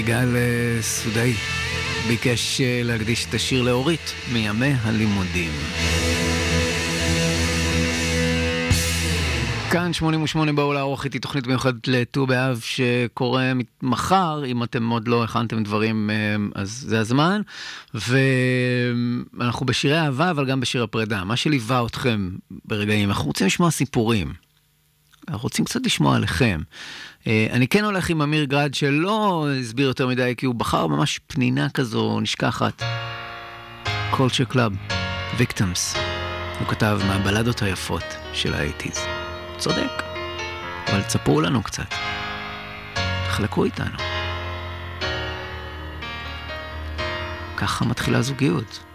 יגאל סודאי ביקש להקדיש את השיר לאורית מימי הלימודים. כאן 88 באו לערוך איתי תוכנית מיוחדת לט"ו באב שקורה מחר. אם אתם עוד לא הכנתם דברים אז זה הזמן, ואנחנו בשירי אהבה אבל גם בשיר הפרידה. מה שליווה אתכם ברגעים, אנחנו רוצים לשמוע סיפורים, אנחנו רוצים קצת לשמוע עליכם. אני כן הולך עם אמיר גרד שלא הסביר יותר מדי, כי הוא בחר ממש פנינה כזו נשכחת. Culture Club, Victims. הוא כתב מהבלדות היפות של ה-80s. צודק, אבל תספרו לנו קצת, תחלקו איתנו. ככה מתחילה זוגיות.